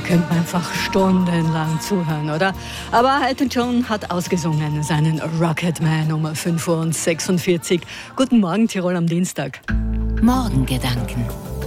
könnte man einfach stundenlang zuhören, oder? Aber Elton John hat ausgesungen, seinen Rocketman um 5:46 Uhr. Guten Morgen, Tirol am Dienstag. Morgengedanken.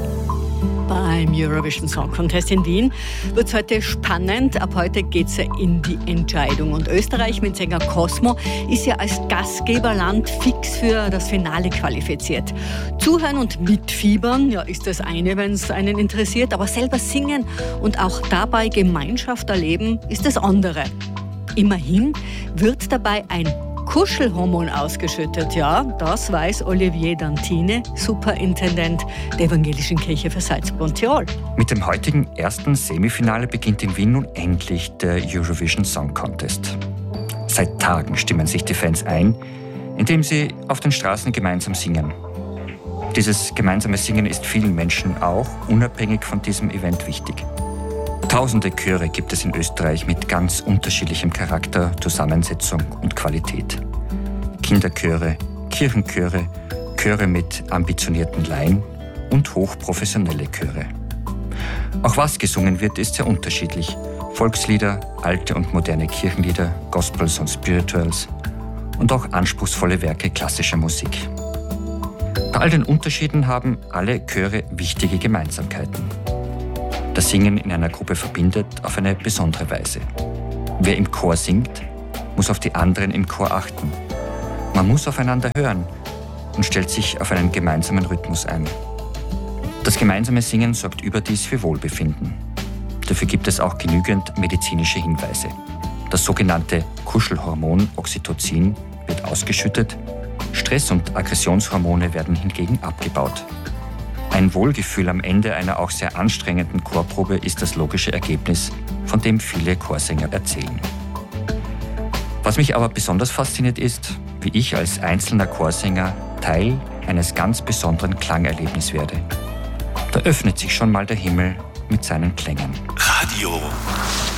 Beim Eurovision Song Contest in Wien wird es heute spannend. Ab heute geht es ja in die Entscheidung. Und Österreich mit Sänger Cosmo ist ja als Gastgeberland fix für das Finale qualifiziert. Zuhören und mitfiebern, ja, ist das eine, wenn es einen interessiert. Aber selber singen und auch dabei Gemeinschaft erleben, ist das andere. Immerhin wird dabei ein Kuschelhormon ausgeschüttet, ja, das weiß Olivier Dantine, Superintendent der Evangelischen Kirche für Salzburg und Tirol. Mit dem heutigen ersten Semifinale beginnt in Wien nun endlich der Eurovision Song Contest. Seit Tagen stimmen sich die Fans ein, indem sie auf den Straßen gemeinsam singen. Dieses gemeinsame Singen ist vielen Menschen auch unabhängig von diesem Event wichtig. Tausende Chöre gibt es in Österreich mit ganz unterschiedlichem Charakter, Zusammensetzung und Qualität. Kinderchöre, Kirchenchöre, Chöre mit ambitionierten Laien und hochprofessionelle Chöre. Auch was gesungen wird, ist sehr unterschiedlich. Volkslieder, alte und moderne Kirchenlieder, Gospels und Spirituals und auch anspruchsvolle Werke klassischer Musik. Bei all den Unterschieden haben alle Chöre wichtige Gemeinsamkeiten. Das Singen in einer Gruppe verbindet auf eine besondere Weise. Wer im Chor singt, muss auf die anderen im Chor achten. Man muss aufeinander hören und stellt sich auf einen gemeinsamen Rhythmus ein. Das gemeinsame Singen sorgt überdies für Wohlbefinden. Dafür gibt es auch genügend medizinische Hinweise. Das sogenannte Kuschelhormon Oxytocin wird ausgeschüttet, Stress- und Aggressionshormone werden hingegen abgebaut. Ein Wohlgefühl am Ende einer auch sehr anstrengenden Chorprobe ist das logische Ergebnis, von dem viele Chorsänger erzählen. Was mich aber besonders fasziniert ist, wie ich als einzelner Chorsänger Teil eines ganz besonderen Klangerlebnisses werde. Da öffnet sich schon mal der Himmel mit seinen Klängen. Radio